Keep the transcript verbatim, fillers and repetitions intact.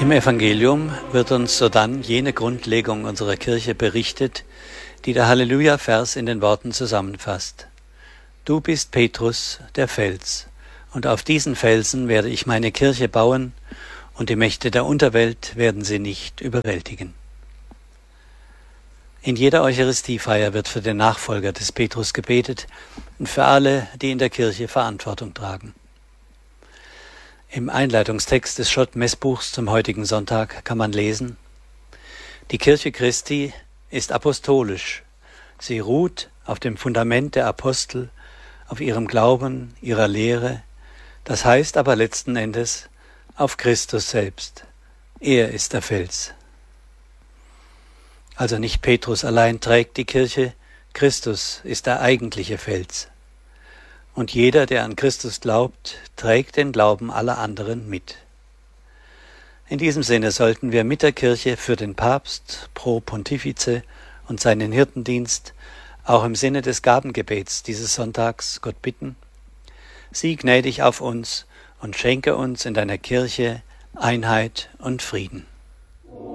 Im Evangelium wird uns sodann jene Grundlegung unserer Kirche berichtet, die der Halleluja-Vers in den Worten zusammenfasst. Du bist Petrus, der Fels, und auf diesen Felsen werde ich meine Kirche bauen, und die Mächte der Unterwelt werden sie nicht überwältigen. In jeder Eucharistiefeier wird für den Nachfolger des Petrus gebetet und für alle, die in der Kirche Verantwortung tragen. Im Einleitungstext des Schott-Messbuchs zum heutigen Sonntag kann man lesen: Die Kirche Christi ist apostolisch. Sie ruht auf dem Fundament der Apostel, auf ihrem Glauben, ihrer Lehre, das heißt aber letzten Endes auf Christus selbst. Er ist der Fels. Also nicht Petrus allein trägt die Kirche, Christus ist der eigentliche Fels. Und jeder, der an Christus glaubt, trägt den Glauben aller anderen mit. In diesem Sinne sollten wir mit der Kirche für den Papst pro Pontifice und seinen Hirtendienst auch im Sinne des Gabengebets dieses Sonntags Gott bitten: Sieh gnädig auf uns und schenke uns in deiner Kirche Einheit und Frieden.